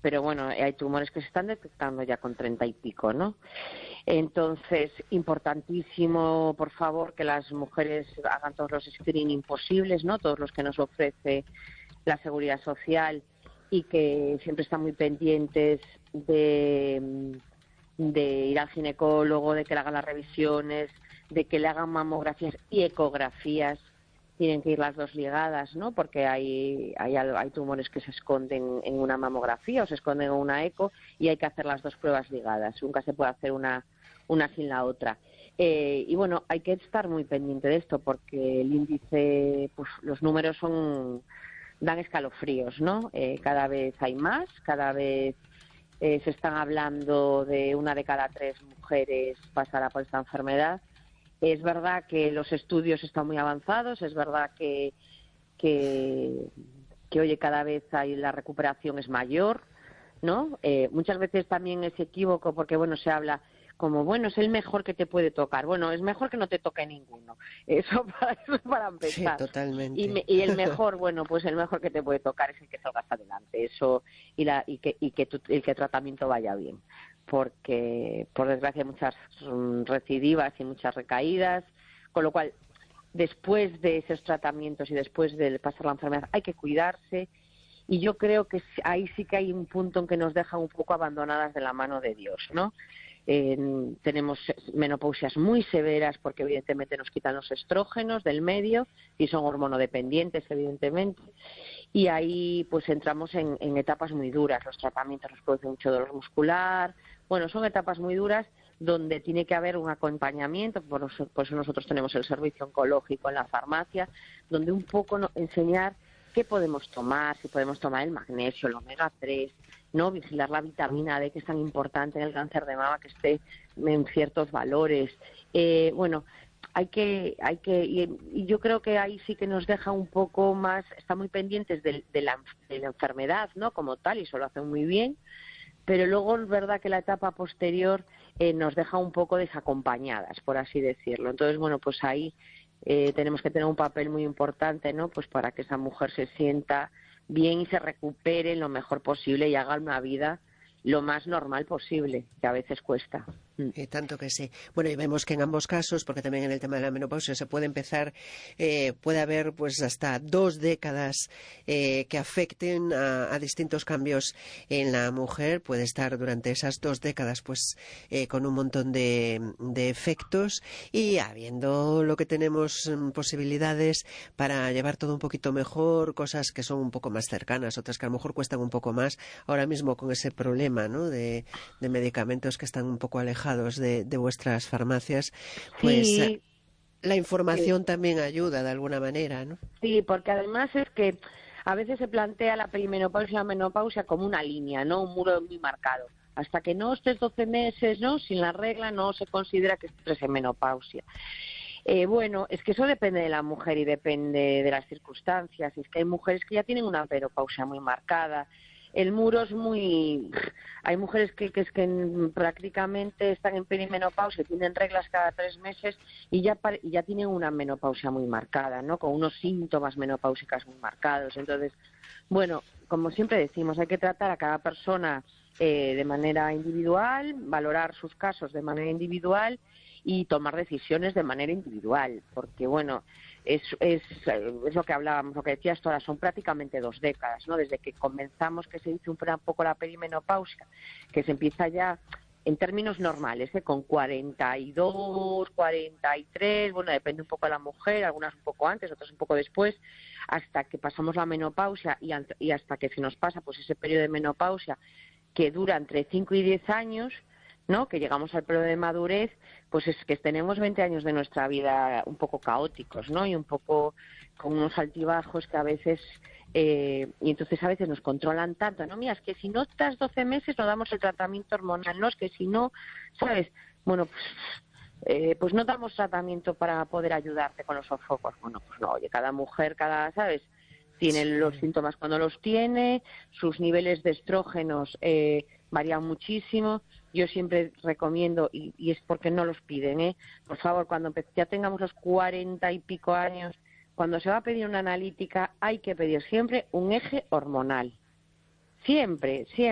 pero bueno, hay tumores que se están detectando ya con 30 y pico, ¿no? Entonces, importantísimo, por favor, que las mujeres hagan todos los screening posibles, ¿no? Todos los que nos ofrece la Seguridad Social, y que siempre están muy pendientes de ir al ginecólogo, de que le hagan las revisiones, de que le hagan mamografías y ecografías. Tienen que ir las dos ligadas, ¿no? Porque hay tumores que se esconden en una mamografía o se esconden en una eco, y hay que hacer las dos pruebas ligadas. Nunca se puede hacer una sin la otra. Y bueno, hay que estar muy pendiente de esto, porque el índice, pues los números dan escalofríos, ¿no? Cada vez hay más, cada vez se están hablando de 1 de cada 3 mujeres pasará por esta enfermedad. Es verdad que los estudios están muy avanzados, es verdad que oye, cada vez la recuperación es mayor, ¿no? Muchas veces también es equívoco, porque bueno, se habla como, bueno, es el mejor que te puede tocar. Bueno, es mejor que no te toque ninguno. Eso para Sí, empezar. totalmente. Y el mejor, bueno, pues el mejor que te puede tocar es el que salgas adelante. Eso, y que el tratamiento vaya bien. Porque, por desgracia, hay muchas recidivas y muchas recaídas, con lo cual, después de esos tratamientos y después de pasar la enfermedad, hay que cuidarse. Y yo creo que ahí sí que hay un punto en que nos dejan un poco abandonadas de la mano de Dios, ¿no? Tenemos menopausias muy severas, porque evidentemente nos quitan los estrógenos del medio y son hormonodependientes, evidentemente, y ahí pues entramos en etapas muy duras. Los tratamientos nos producen mucho dolor muscular. Bueno, son etapas muy duras donde tiene que haber un acompañamiento. Por eso nosotros tenemos el servicio oncológico en la farmacia, donde un poco enseñar qué podemos tomar, si podemos tomar el magnesio, el omega 3, no vigilar la vitamina D, que es tan importante en el cáncer de mama, que esté en ciertos valores. Bueno, y yo creo que ahí sí que nos deja un poco más, está muy pendientes de la enfermedad, ¿no? Como tal, y eso lo hacen muy bien, pero luego es verdad que la etapa posterior nos deja un poco desacompañadas, por así decirlo. Entonces, bueno, pues ahí tenemos que tener un papel muy importante, ¿no? Pues para que esa mujer se sienta bien y se recupere lo mejor posible y haga una vida lo más normal posible, que a veces cuesta. Tanto que sí. Bueno, y vemos que en ambos casos, porque también en el tema de la menopausia se puede empezar, puede haber pues hasta 2 décadas que afecten a distintos cambios en la mujer. Puede estar durante esas 2 décadas pues con un montón de efectos, y habiendo lo que tenemos posibilidades para llevar todo un poquito mejor, cosas que son un poco más cercanas, otras que a lo mejor cuestan un poco más, ahora mismo con ese problema, ¿no? de medicamentos que están un poco alejados de vuestras farmacias, pues Sí, la información también ayuda de alguna manera, ¿no? sí, porque además es que a veces se plantea la perimenopausia y la menopausia como una línea, ¿no? Un muro muy marcado. Hasta que no estés 12 meses, ¿no? Sin la regla, no se considera que estés en menopausia. Bueno, es que eso depende de la mujer y depende de las circunstancias. Y es que hay mujeres que ya tienen una menopausia muy marcada. El muro es muy... Hay mujeres que prácticamente están en perimenopausia, tienen reglas cada 3 meses y ya tienen una menopausia muy marcada, ¿no? Con unos síntomas menopáusicas muy marcados. Entonces, bueno, como siempre decimos, hay que tratar a cada persona de manera individual, valorar sus casos de manera individual y tomar decisiones de manera individual, porque bueno, es lo que hablábamos, lo que decías tú ahora, son prácticamente 2 décadas, ¿no? Desde que comenzamos, que se dice un poco la perimenopausia, que se empieza ya en términos normales, con 42, 43, bueno, depende un poco de la mujer, algunas un poco antes, otras un poco después, hasta que pasamos la menopausia y hasta que se nos pasa pues ese periodo de menopausia que dura entre 5 y 10 años, ¿no? Que llegamos al periodo de madurez, pues es que tenemos 20 años de nuestra vida un poco caóticos, ¿no? Y un poco con unos altibajos que a veces, y entonces a veces nos controlan tanto, ¿no? Mira, es que si no estás 12 meses no damos el tratamiento hormonal, no, es que si no, ¿sabes? Bueno, pues no damos tratamiento para poder ayudarte con los sofocos. Bueno, pues no, oye, cada mujer, ¿sabes? Tiene los Sí. síntomas cuando los tiene, sus niveles de estrógenos varían muchísimo. Yo siempre recomiendo, y es porque no los piden, por favor, cuando ya tengamos los 40 y pico años, cuando se va a pedir una analítica, hay que pedir siempre un eje hormonal. Siempre, siempre.